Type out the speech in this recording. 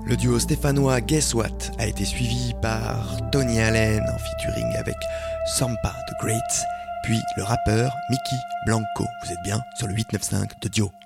Le duo stéphanois Guess What a été suivi par Tony Allen en featuring avec Sampa The Great, puis le rappeur Mickey Blanco. Vous êtes bien sur le 895 de Dio.